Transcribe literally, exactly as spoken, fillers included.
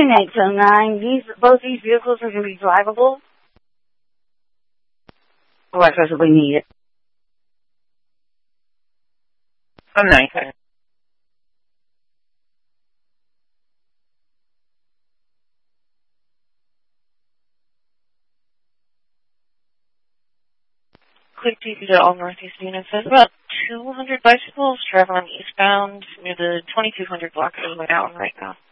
Morning, eight oh nine. These, both these vehicles are going to be drivable? Or I possibly need it? I'm nice. Quick T V to all Northeast units. There's about two hundred bicycles traveling eastbound near the twenty-two hundred block of Illinois Mountain right now.